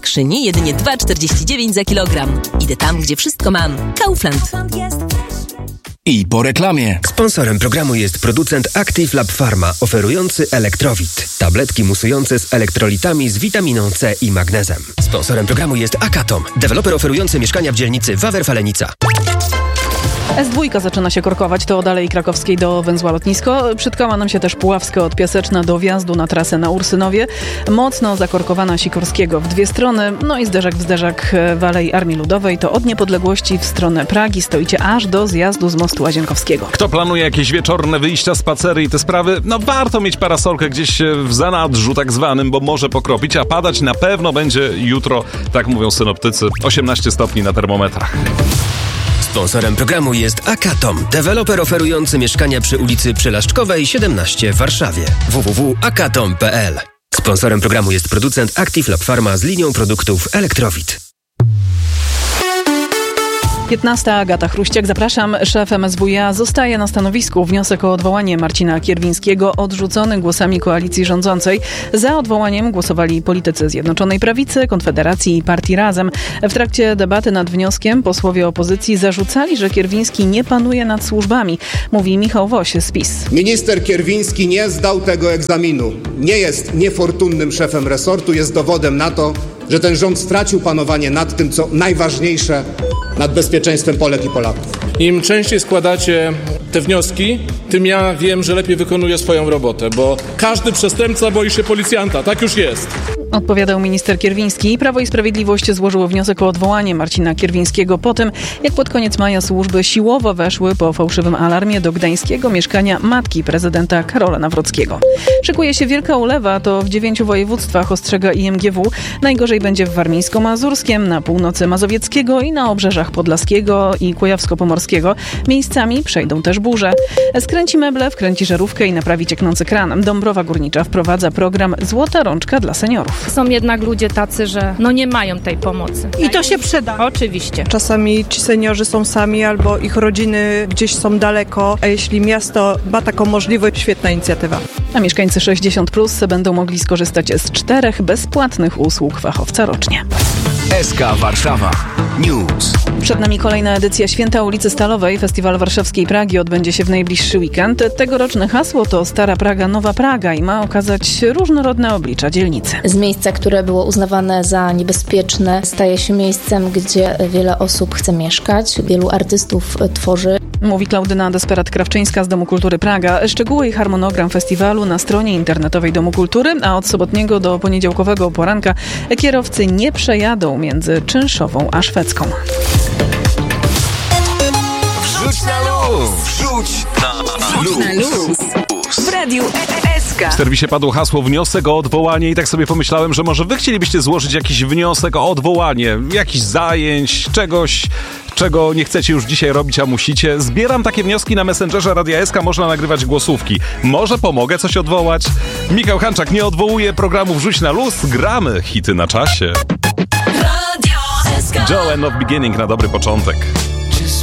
skrzyni jedynie 2,49 za kilogram. Idę tam, gdzie wszystko mam. Kaufland. I po reklamie. Sponsorem programu jest producent Active Lab Pharma, oferujący Elektrowit. Tabletki musujące z elektrolitami z witaminą C i magnezem. Sponsorem programu jest Akatom, deweloper oferujący mieszkania w dzielnicy Wawer-Falenica. S2 zaczyna się korkować, to od Alei Krakowskiej do węzła Lotnisko. Przytkała nam się też Puławska od Piaseczna do wjazdu na trasę na Ursynowie. Mocno zakorkowana Sikorskiego w dwie strony. No i zderzak w zderzak w Alei Armii Ludowej. To od Niepodległości w stronę Pragi stoicie aż do zjazdu z mostu Łazienkowskiego. Kto planuje jakieś wieczorne wyjścia, spacery i te sprawy, no warto mieć parasolkę gdzieś w zanadrzu tak zwanym, bo może pokropić, a padać na pewno będzie jutro, tak mówią synoptycy, 18 stopni na termometrach. Sponsorem programu jest Akatom, deweloper oferujący mieszkania przy ulicy Przelaszczkowej 17 w Warszawie. www.akatom.pl. Sponsorem programu jest producent Active Lab Pharma z linią produktów Elektrowit. 15. Agata Chruściak, zapraszam. Szef MSWiA zostaje na stanowisku. Wniosek o odwołanie Marcina Kierwińskiego odrzucony głosami koalicji rządzącej. Za odwołaniem głosowali politycy Zjednoczonej Prawicy, Konfederacji i Partii Razem. W trakcie debaty nad wnioskiem posłowie opozycji zarzucali, że Kierwiński nie panuje nad służbami. Mówi Michał Woś z PiS. Minister Kierwiński nie zdał tego egzaminu. Nie jest niefortunnym szefem resortu. Jest dowodem na to, że ten rząd stracił panowanie nad tym, co najważniejsze, nad bezpieczeństwem Polek i Polaków. Im częściej składacie te wnioski, tym ja wiem, że lepiej wykonuję swoją robotę, bo każdy przestępca boi się policjanta. Tak już jest. Odpowiadał minister Kierwiński. Prawo i Sprawiedliwość złożyło wniosek o odwołanie Marcina Kierwińskiego po tym, jak pod koniec maja służby siłowo weszły po fałszywym alarmie do gdańskiego mieszkania matki prezydenta Karola Nawrockiego. Szykuje się wielka ulewa, to w 9 województwach, ostrzega IMGW. Najgorzej będzie w Warmińsko-Mazurskiem, na północy Mazowieckiego i na obrzeżach Podlaskiego i Kujawsko-Pomorskiego. Miejscami przejdą też burze. Skręci meble, wkręci żarówkę i naprawi cieknący kran. Dąbrowa Górnicza wprowadza program Złota Rączka dla seniorów. Są jednak ludzie tacy, że nie mają tej pomocy. I to się przyda. Oczywiście. Czasami ci seniorzy są sami albo ich rodziny gdzieś są daleko, a jeśli miasto ma taką możliwość, świetna inicjatywa. A mieszkańcy 60+ będą mogli skorzystać z 4 bezpłatnych usług fachowca rocznie. SK Warszawa News. Przed nami kolejna edycja Święta ulicy Stalowej. Festiwal Warszawskiej Pragi odbędzie się w najbliższy weekend. Tegoroczne hasło to Stara Praga, Nowa Praga i ma okazać różnorodne oblicza dzielnicy. Z miejsca, które było uznawane za niebezpieczne, staje się miejscem, gdzie wiele osób chce mieszkać, wielu artystów tworzy. Mówi Klaudyna Desperat-Krawczyńska z Domu Kultury Praga. Szczegóły i harmonogram festiwalu na stronie internetowej Domu Kultury, a od sobotniego do poniedziałkowego poranka kierowcy nie przejadą między Czynszową a Szwedzką. Wrzuć na luz! Wrzuć na luz! W Radiu SK. W serwisie padło hasło wniosek o odwołanie i tak sobie pomyślałem, że może wy chcielibyście złożyć jakiś wniosek o odwołanie, jakichś zajęć, czegoś, czego nie chcecie już dzisiaj robić, a musicie. Zbieram takie wnioski na Messengerze Radia SK, można nagrywać głosówki. Może pomogę coś odwołać? Michał Hanczak nie odwołuje programu Wrzuć na luz, gramy hity na czasie. Radio SK. Joe and of Beginning na dobry początek.